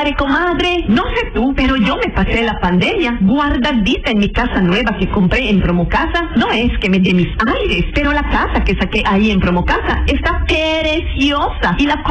dólares, comadre. No sé tú, pero yo me pasé la pandemia guardadita en mi casa nueva que compré en Promocasa. No es que me dé mis aires, pero la casa que saqué ahí en Promocasa está preciosa y la